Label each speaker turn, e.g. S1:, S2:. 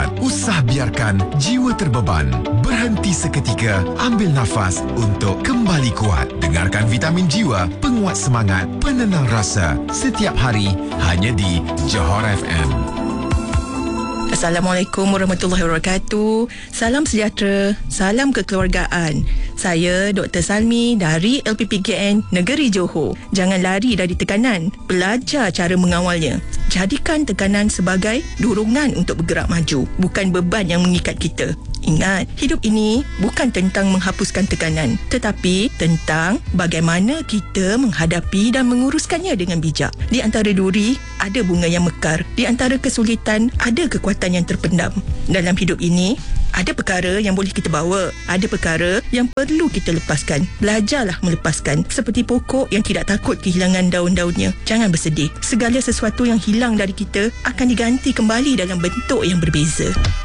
S1: kuat. Usah biarkan jiwa terbeban. Berhenti seketika, ambil nafas untuk kembali kuat. Dengarkan Vitamin Jiwa, penguat semangat, penenang rasa. Setiap hari, hanya di Johor FM.
S2: Assalamualaikum warahmatullahi wabarakatuh. Salam sejahtera, salam kekeluargaan. Saya Dr. Salmi dari LPPKN Negeri Johor. Jangan lari dari tekanan, belajar cara mengawalnya. Jadikan tekanan sebagai dorongan untuk bergerak maju, bukan beban yang mengikat kita. Ingat, hidup ini bukan tentang menghapuskan tekanan, tetapi tentang bagaimana kita menghadapi dan menguruskannya dengan bijak. Di antara duri, ada bunga yang mekar. Di antara kesulitan, ada kekuatan yang terpendam. Dalam hidup ini, ada perkara yang boleh kita bawa, ada perkara yang perlu kita lepaskan. Belajarlah melepaskan, seperti pokok yang tidak takut kehilangan daun-daunnya. Jangan bersedih. Segala sesuatu yang hilang dari kita akan diganti kembali dalam bentuk yang berbeza.